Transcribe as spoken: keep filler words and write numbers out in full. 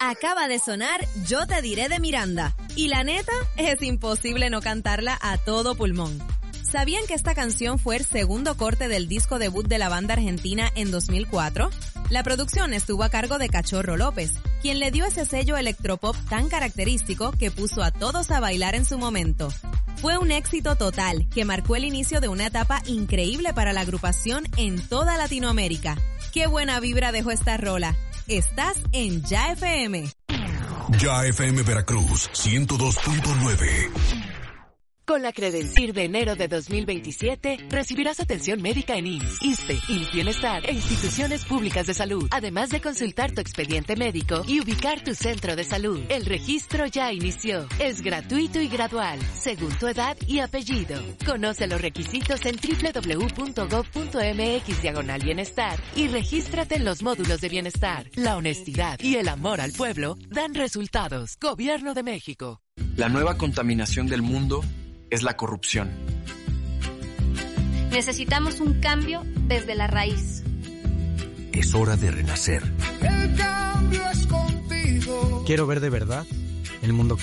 Acaba de sonar Yo te diré de Miranda. Y la neta, es imposible no cantarla a todo pulmón. ¿Sabían que esta canción fue el segundo corte del disco debut de la banda argentina en dos mil cuatro? La producción estuvo a cargo de Cachorro López, quien le dio ese sello electropop tan característico que puso a todos a bailar en su momento. Fue un éxito total que marcó el inicio de una etapa increíble para la agrupación en toda Latinoamérica. ¡Qué buena vibra dejó esta rola! Estás en Ya F M. Ya F M Veracruz, ciento dos punto nueve. Con la Credencir de enero de dos mil veintisiete, recibirás atención médica en I M S S, ISSSTE, I M S S Bienestar e instituciones públicas de salud, además de consultar tu expediente médico y ubicar tu centro de salud. El registro ya inició. Es gratuito y gradual, según tu edad y apellido. Conoce los requisitos en doble u doble u doble u punto gob punto eme equis diagonal bienestar y regístrate en los módulos de bienestar. La honestidad y el amor al pueblo dan resultados. Gobierno de México. La nueva contaminación del mundo es la corrupción. Necesitamos un cambio desde la raíz. Es hora de renacer. El cambio es contigo. Quiero ver de verdad el mundo